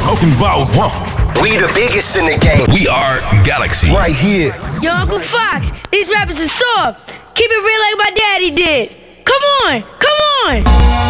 Smoking balls, We the biggest in the game. We are Galaxy. Right here. Yo, Uncle Fox, these rappers are soft. Keep it real like my daddy did. Come on, come on.